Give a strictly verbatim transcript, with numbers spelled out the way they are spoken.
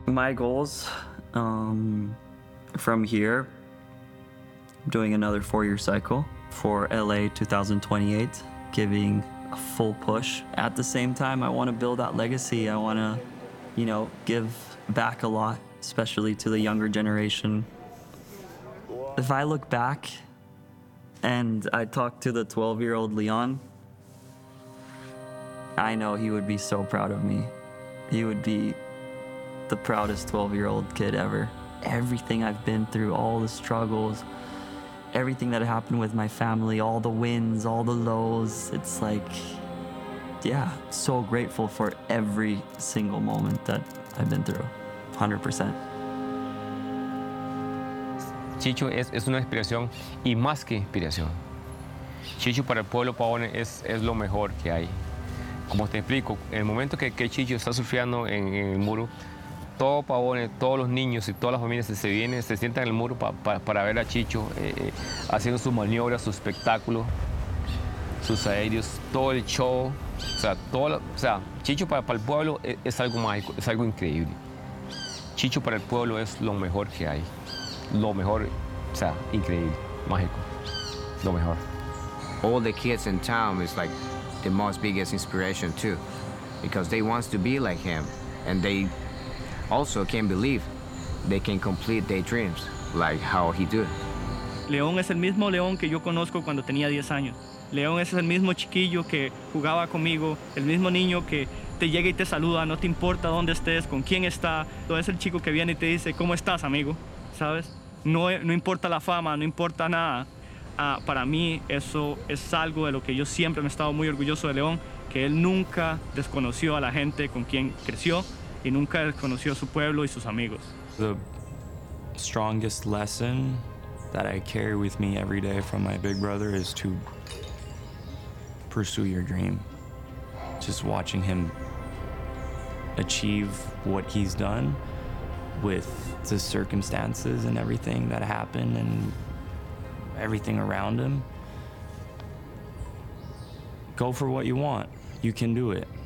My goals um, from here, I'm doing another four-year cycle for L A twenty twenty-eight, giving a full push. At the same time, I want to build that legacy. I want to, you know, give back a lot, especially to the younger generation. If I look back and I talk to the twelve-year-old Leon, I know he would be so proud of me. He would be the proudest twelve-year-old kid ever. Everything I've been through, all the struggles, everything that happened with my family, all the wins, all the lows, it's like, yeah, so grateful for every single moment that I've been through, one hundred percent. Chicho es, es una inspiración y más que inspiración. Chicho para el pueblo Pavone es, es lo mejor que hay. Como te explico, en el momento que, que Chicho está surfeando en, en el muro, todo Pavone, todos los niños y todas las familias se, se vienen, se sientan en el muro pa, pa, para ver a Chicho eh, haciendo sus maniobras, su espectáculo, sus aéreos, todo el show. O sea, todo, o sea Chicho para, para el pueblo es, es algo mágico, es algo increíble. Chicho para el pueblo es lo mejor que hay. Lo mejor, o sea, increíble, mágico, lo mejor. All the kids in town is like the most biggest inspiration too, because they want to be like him, and they also can't believe they can complete their dreams like how he did. León es el mismo León que yo conozco cuando tenía diez años. León es el mismo chiquillo que jugaba conmigo, el mismo niño que te llega y te saluda, no te importa dónde estés, con quién está. No es el chico que viene y te dice, ¿cómo estás, amigo? ¿Sabes? No, no importa la fama, no importa nada. Uh, para mí eso es algo de lo que yo siempre me he estado muy orgulloso de León, que él nunca desconoció a la gente con quien creció y nunca desconoció a su pueblo y sus amigos. The strongest lesson that I carry with me every day from my big brother is to pursue your dream. Just watching him achieve what he's done with the circumstances and everything that happened and everything around him. Go for what you want. You can do it.